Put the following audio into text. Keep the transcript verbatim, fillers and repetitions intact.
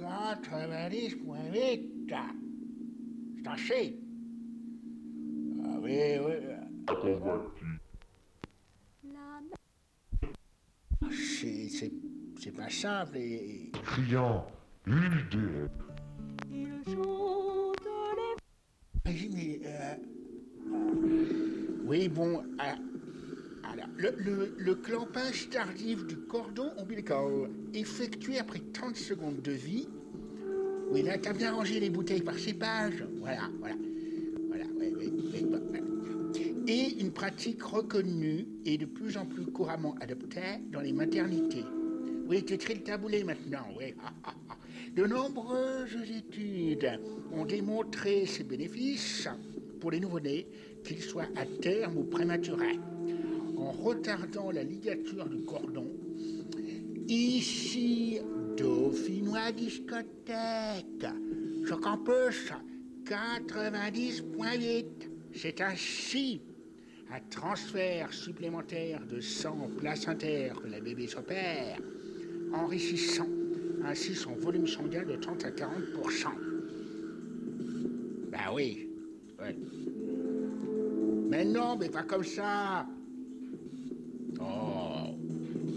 quatre-vingt-dix virgule huit. C'est assez. Ah oui, oui. C'est, c'est, c'est pas simple et... Criant, l'idée. Oui, mais... Euh... Oui, bon... Euh... Alors, le, le, le clampage tardif du cordon ombilical, effectué après trente secondes de vie. Oui, là, t'as bien rangé les bouteilles par cépage. Voilà, voilà. Voilà, oui, oui, oui, voilà. Et une pratique reconnue et de plus en plus couramment adoptée dans les maternités. Oui, tu traites le taboulé maintenant, oui. De nombreuses études ont démontré ses bénéfices pour les nouveau-nés, qu'ils soient à terme ou prématurés. En retardant la ligature du cordon, ici, Dauphinois discothèque, je campus quatre-vingt-dix virgule huit. C'est ainsi un transfert supplémentaire de sang placentaire que la bébé s'opère, enrichissant ainsi son volume sanguin de trente à quarante pour cent. Ben oui, oui. Mais non, mais pas comme ça. Oh.